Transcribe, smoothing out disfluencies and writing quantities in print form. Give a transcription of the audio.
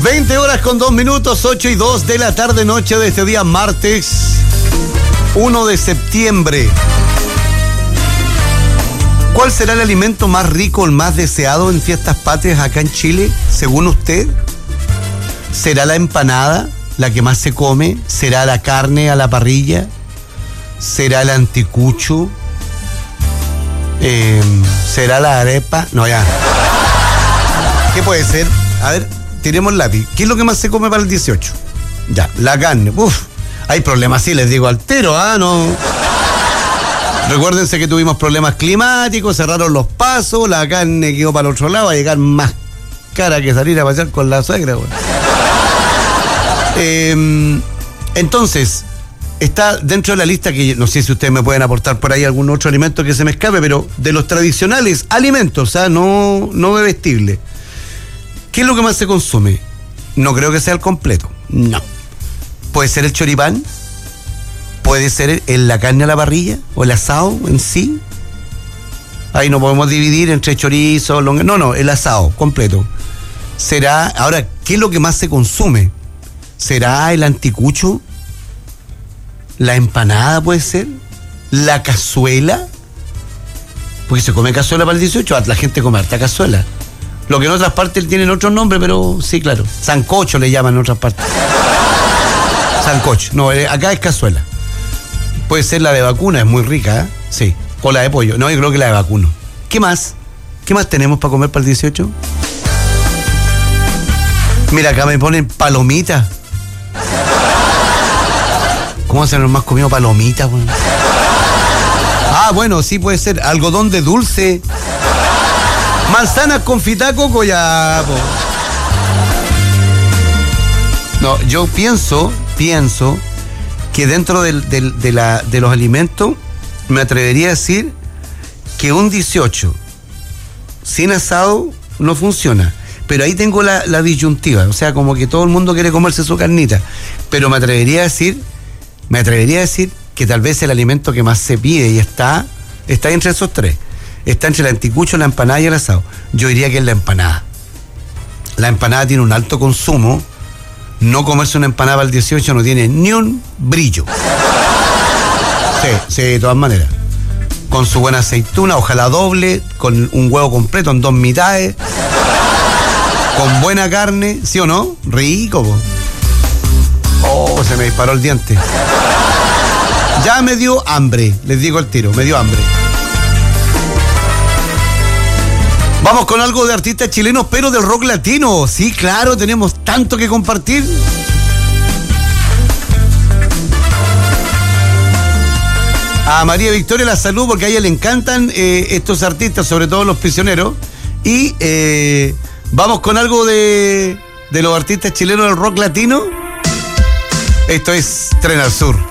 20 horas con 2 minutos, 8 y 2 de la tarde, noche de este día martes 1 de septiembre. ¿Cuál será el alimento más rico, el más deseado en fiestas patrias acá en Chile, según usted? ¿Será la empanada la que más se come? ¿Será la carne a la parrilla? ¿Será el anticucho? ¿Será la arepa? No, ya. ¿Qué puede ser? A ver, tiremos lápiz. ¿Qué es lo que más se come para el 18? Ya, la carne. Uf, hay problemas, sí, les digo altero, no. Recuérdense que tuvimos problemas climáticos, cerraron los pasos, la carne quedó para el otro lado, va a llegar más cara que salir a pasear con la suegra, güey. Entonces, está dentro de la lista que no sé si ustedes me pueden aportar por ahí algún otro alimento que se me escape, pero de los tradicionales alimentos, no bebestibles. ¿Qué es lo que más se consume? No creo que sea el completo, no. ¿Puede ser el choripán? ¿Puede ser la carne a la parrilla o el asado en sí? Ahí no podemos dividir entre chorizo, no, el asado completo. ¿Será? Ahora, ¿qué es lo que más se consume? ¿Será el anticucho? ¿La empanada puede ser? ¿La cazuela? Porque se come cazuela para el 18, la gente come harta cazuela. Lo que en otras partes tienen otros nombres, pero sí, claro. Sancocho le llaman en otras partes. Sancocho, no, acá es cazuela. Puede ser la de vacuna, es muy rica, sí. O la de pollo, no, yo creo que la de vacuno. ¿Qué más? ¿Qué más tenemos para comer para el 18? Mira, acá me ponen palomitas. ¿Cómo se nos más comido palomitas, bueno? Bueno, sí puede ser. Algodón de dulce. Manzanas con fitacoco, ya, po. No, yo pienso que dentro de los alimentos me atrevería a decir que un 18 sin asado no funciona. Pero ahí tengo la disyuntiva, o sea, como que todo el mundo quiere comerse su carnita. Pero me atrevería a decir que tal vez el alimento que más se pide y está entre esos tres. Está entre el anticucho, la empanada y el asado. Yo diría que es la empanada. La empanada tiene un alto consumo. No comerse una empanada al 18 no tiene ni un brillo. Sí, de todas maneras. Con su buena aceituna, ojalá doble, con un huevo completo en 2 mitades, con buena carne, ¿sí o no? Rico, po. Oh, se me disparó el diente. Ya me dio hambre, les digo al tiro, me dio hambre. Vamos con algo de artistas chilenos, pero del rock latino. Sí, claro, tenemos tanto que compartir. A María Victoria la salud, porque a ella le encantan estos artistas, sobre todo los prisioneros. Y vamos con algo de los artistas chilenos del rock latino. Esto es Tren al Sur.